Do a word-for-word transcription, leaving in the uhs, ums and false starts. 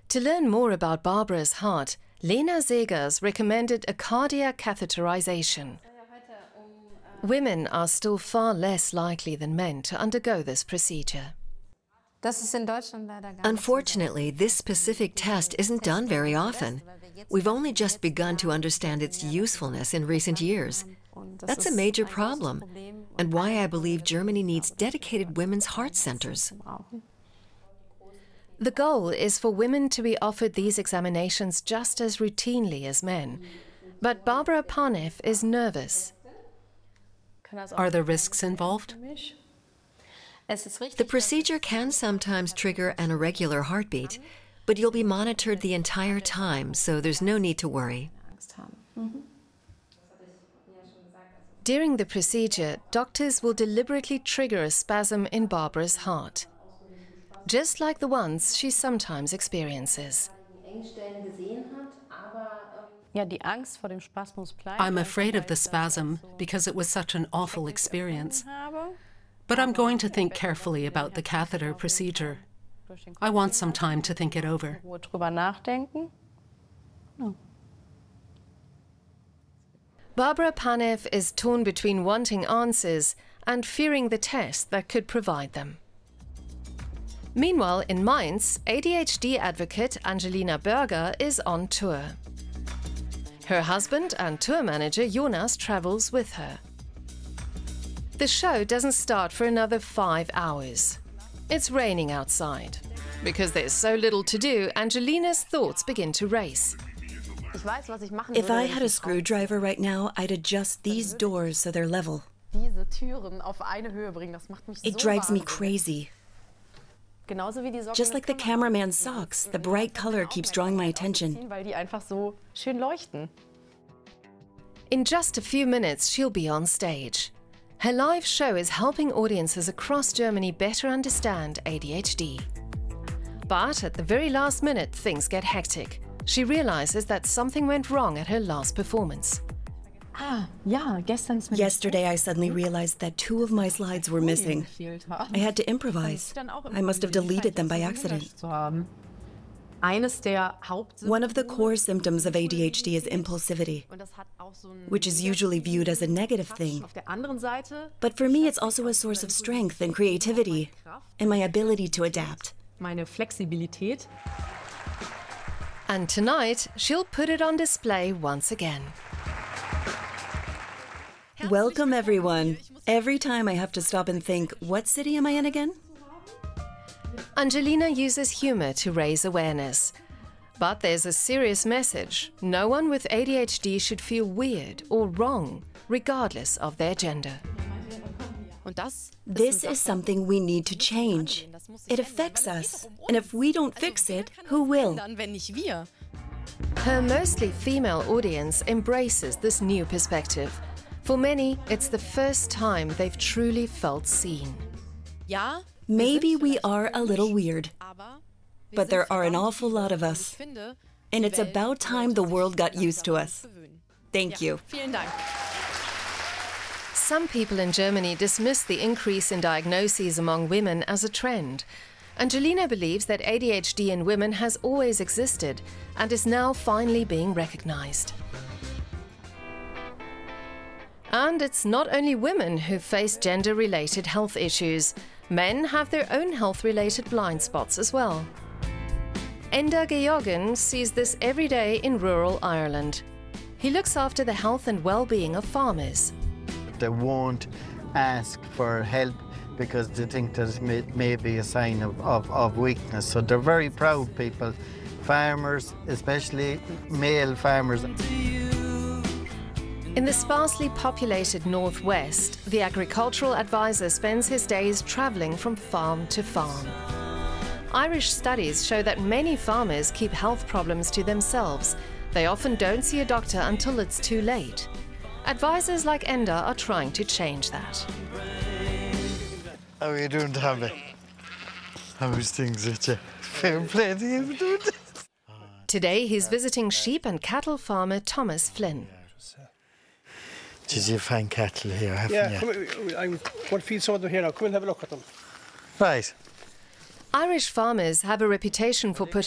To learn more about Barbara's heart, Lena Segers recommended a cardiac catheterization. Women are still far less likely than men to undergo this procedure. Unfortunately, this specific test isn't done very often. We've only just begun to understand its usefulness in recent years. That's a major problem, and why I believe Germany needs dedicated women's heart centers. The goal is for women to be offered these examinations just as routinely as men. But Barbara Panev is nervous. Are there risks involved? The procedure can sometimes trigger an irregular heartbeat, but you'll be monitored the entire time, so there's no need to worry. During the procedure, doctors will deliberately trigger a spasm in Barbara's heart, just like the ones she sometimes experiences. I'm afraid of the spasm because it was such an awful experience. But I'm going to think carefully about the catheter procedure. I want some time to think it over. Barbara Panev is torn between wanting answers and fearing the test that could provide them. Meanwhile, in Mainz, A D H D advocate Angelina Berger is on tour. Her husband and tour manager Jonas travels with her. The show doesn't start for another five hours. It's raining outside. Because there's so little to do, Angelina's thoughts begin to race. If I had a screwdriver right now, I'd adjust these doors so they're level. It drives me crazy. Just like the cameraman's socks, the bright color keeps drawing my attention. In just a few minutes, she'll be on stage. Her live show is helping audiences across Germany better understand A D H D. But at the very last minute, things get hectic. She realizes that something went wrong at her last performance. Yesterday, I suddenly realized that two of my slides were missing. I had to improvise. I must have deleted them by accident. One of the core symptoms of A D H D is impulsivity, which is usually viewed as a negative thing. But for me, it's also a source of strength and creativity, and my ability to adapt. And tonight, she'll put it on display once again. Welcome, everyone. Every time I have to stop and think, what city am I in again? Angelina uses humor to raise awareness. But there's a serious message. No one with A D H D should feel weird or wrong, regardless of their gender. This is something we need to change. It affects us, and if we don't fix it, who will? Her mostly female audience embraces this new perspective. For many, it's the first time they've truly felt seen. Maybe we are a little weird, but there are an awful lot of us, and it's about time the world got used to us. Thank you. Some people in Germany dismiss the increase in diagnoses among women as a trend. Angelina believes that A D H D in women has always existed and is now finally being recognized. And it's not only women who face gender-related health issues. Men have their own health-related blind spots as well. Enda Georgen sees this every day in rural Ireland. He looks after the health and well-being of farmers. They won't ask for help because they think that it may, may be a sign of, of, of weakness. So they're very proud people, farmers, especially male farmers. In the sparsely populated northwest, the agricultural advisor spends his days traveling from farm to farm. Irish studies show that many farmers keep health problems to themselves. They often don't see a doctor until it's too late. Advisors like Enda are trying to change that. How are you doing, Tommy? How's things with you? Fair play to you for doing this. Today he's visiting sheep and cattle farmer Thomas Flynn. Did you find cattle here, haven't yeah, you? Yeah, I'm one field sold them here now. Come and have a look at them. Right. Irish farmers have a reputation for putting